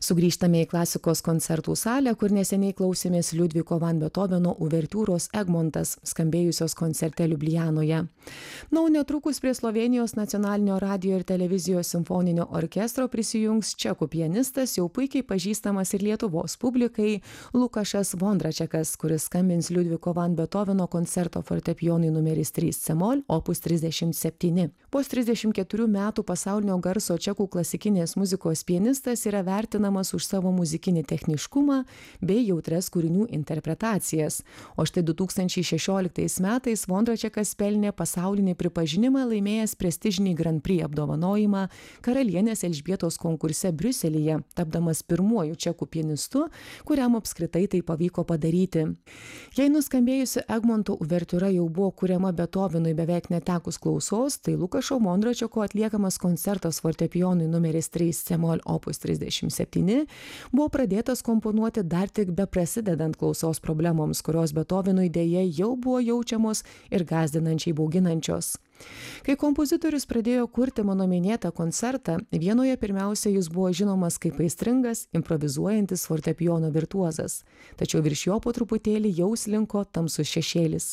Sugrįžtame į klasikos koncertų salę, kur neseniai klausėmės Liudviko van Beethoveno uvertiūros Egmontas, skambėjusios koncerte Liublianoje. Na, o netrukus prie Slovėnijos nacionalinio radijo ir televizijos simfoninio orkestro prisijungs čekų pianistas, jau puikiai pažįstamas ir Lietuvos publikai, Lukašas Vondračekas, kuris skambins Liudviko van Beethoveno koncerto fortepijonui numeris 3 c-moll, opus 37. Vos 34 metų pasaulinio garso čekų klasikinės muzikos pianistas yra vertinamas už savo muzikinį techniškumą bei jautrias kūrinių interpretacijas. O štai 2016 metais Vondračekas pelnė pasaulinį pripažinimą, laimėjęs prestižinį Grand Prix apdovanojimą karalienės Elžbietos konkurse Briuselyje, tapdamas pirmuoju čekų pianistu, kuriam apskritai tai pavyko padaryti. Jei nuskambėjusi Egmonto uvertiūra jau buvo kuriama Beethovenui beveik netekus klausos, tai Lukašo Vondračeko atliekamas koncertas fortepijonui numeris 3 c-moll opus 37 buvo pradėtas komponuoti dar tik beprasidedant klausos problemoms, kurios Beethovenui dėja jau buvo jaučiamos ir gąsdinančiai bauginančios. Kai kompozitorius pradėjo kurti mano minėtą koncertą, Vienoje pirmiausia jis buvo žinomas kaip aistringas, improvizuojantis fortepijono virtuozas, tačiau virš jo po truputėlį jau slinko tamsus šešėlis.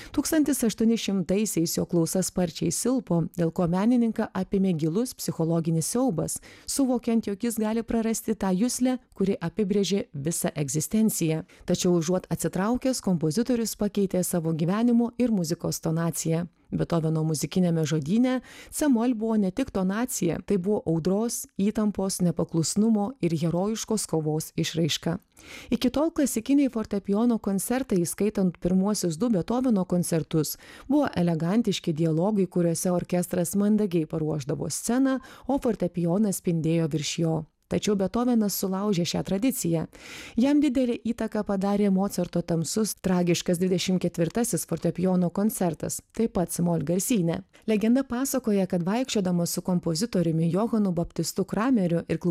1800-aisiais jo klausa sparčiai silpo, dėl ko menininką apėmė gilus psichologinis siaubas, suvokiant, jog jis gali prarasti tą juslę, kuri apibrėžė visą egzistenciją. Tačiau užuot atsitraukęs, kompozitorius pakeitė savo gyvenimo ir muzikos tonaciją. Beethoveno muzikinėme žodyne c-moll buvo ne tik tonacija, tai buvo audros, įtampos, nepaklusnumo ir herojiškos kovos išraiška. Iki tol klasikiniai fortepijono koncertai, įskaitant pirmuosius 2 Beethoveno koncertus, buvo elegantiški dialogai, kuriuose orkestras mandagiai paruošdavo sceną, o fortepijonas spindėjo virš jo. Tačiau Beethovenas sulaužė šią tradiciją. Jam didelį įtaką padarė Mocarto tamsus, tragiškas 24-asis fortepijono koncertas, taip pat c-moll garsyne. Legenda pasakoja, kad vaikščiodamas su kompozitoriumi Johanu Baptistu Krameriu ir